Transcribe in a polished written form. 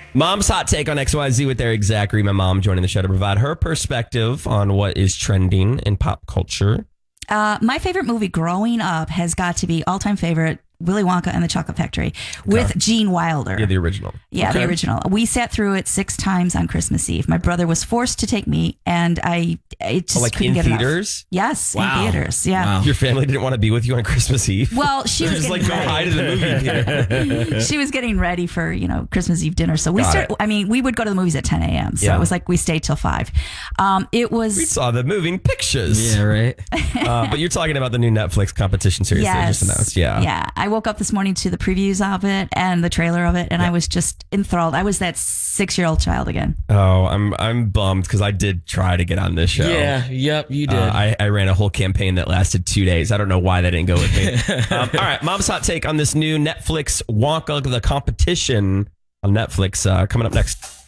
Mom's hot take on XYZ with Eric Zachary. My mom joining the show to provide her perspective on what is trending in pop culture. My favorite movie growing up has got to be all-time favorite, Willy Wonka and the Chocolate Factory with Gene Wilder. Yeah, the original. Yeah, the original. We sat through it 6 times on Christmas Eve. My brother was forced to take me, and it just couldn't in get theaters? Enough. Yes, Wow. in theaters. Yeah. Wow. Your family didn't want to be with you on Christmas Eve? Well, she was just getting go ready. hide in the movie theater. She was getting ready for, Christmas Eve dinner. So we would go to the movies at 10 a.m. So it was like we stayed till 5. We saw the moving pictures. Yeah, right. But you're talking about the new Netflix competition series they just announced. Yeah. Yeah. I woke up this morning to the previews of it and the trailer of it, and I was just enthralled. I was that 6-year-old child again. Oh, I'm bummed because I did try to get on this show. Yeah, yep, you did. I ran a whole campaign that lasted 2 days. I don't know why they didn't go with me. All right, Mom's hot take on this new Netflix Wonka, the competition on Netflix, coming up next.